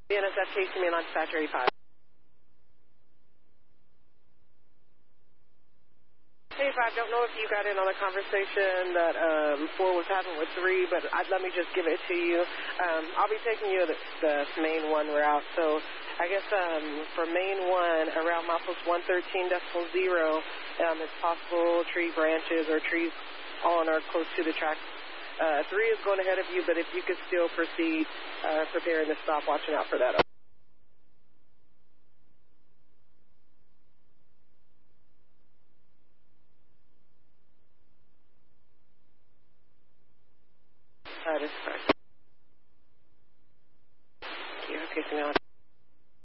BNSF chasing me on dispatcher 85. Hey, 5, don't know if you got in on the conversation that 4 was having with 3, but let me just give it to you. I'll be taking you the main 1 route. So I guess for main 1, around milepost 113.0, it's possible tree branches or trees on or close to the track. 3 is going ahead of you, but if you could still proceed preparing to stop, watching out for that. That is correct. Thank you. Okay, so now